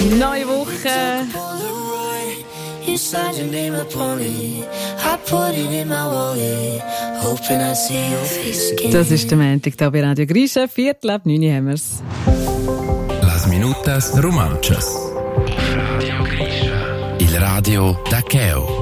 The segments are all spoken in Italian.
Neue Woche. Das ist der Montag hier bei Radio Grisha. 8:45 haben wir es. Las Minutas Romanchas. Radio Grisha. Il radio da Cheo.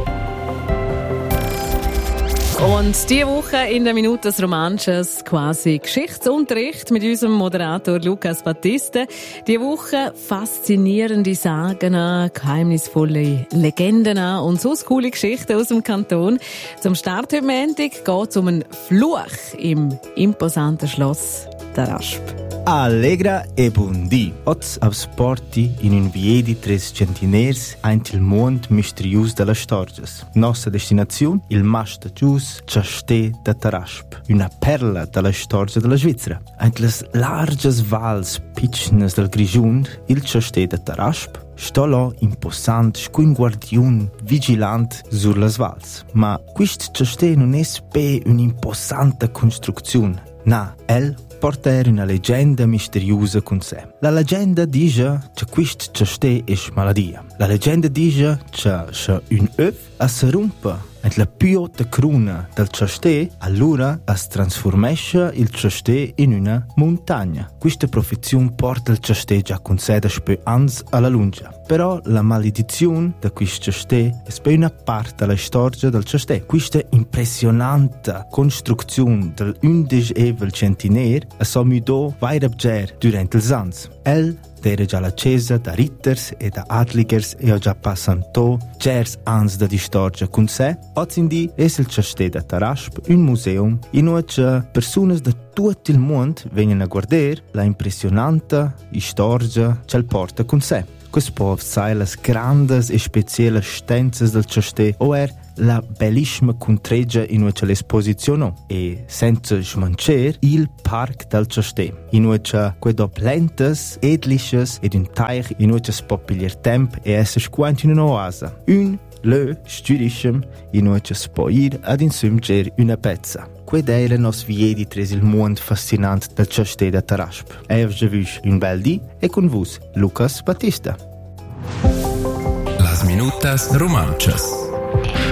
Und diese Woche in der Minutas Romanchas quasi Geschichtsunterricht mit unserem Moderator Lukas Battiste. Diese Woche faszinierende Sagen an, geheimnisvolle Legenden an und sonst coole Geschichten aus dem Kanton. Zum Start heute Montag geht es um einen Fluch im imposanten Schloss Tarasp. Allegra e buondì. Oz als porti in un vie di 300 ners ein il mond misterius della Storges. Nostra destinazione, il Masta Gius Ciastè da Tarasp, una perla della Storge della Svizzera. Ent les larges vals pitchnes del Grigiun, il Ciastè da Tarasp, sto là imposant, scuin guardiun, vigilant sur las vals. Ma quist Ciastè non è pe un'imposanta costruzione. Na, el porta una leggenda misteriosa con sé. La leggenda dice che questo ciastè è maladia. La leggenda dice che un œuf si rompe e la più alta cruna del ciastè, allora si trasforma il ciastè in una montagna. Questa profezione porta il ciastè già con sé da anni alla lunga. Però la maledizione di questo ciastè è una parte della storia del ciastè. Questa impressionante costruzione dell'11 centenario si mudò weiter durante gli anni. El era già la chiesa da ritters e da adligers e ha già passato gers ans da di storia con sé. Oggi è il ciastè da Tarasp un museum in cui persone da tutto il mondo vengono a guardare la impressionante storia che porta con sé. Questo può essere le grandi e speciali stanze del ciastè o la bellissima contreggia in cui l'esposizione e senza smanciare il park del ciastè in cui quelle plantes edliches ed un teich in cui si può pigliare tempo e essere quanto in un'oasa. Un le sturischem in cui si può ir ad insumgere una pezza. Qued era nos viedi tres il mondo fascinante del ciastè da Tarasp. E avete visto un bel dì e con voi Lucas Battista. Las Minutas Romanchas.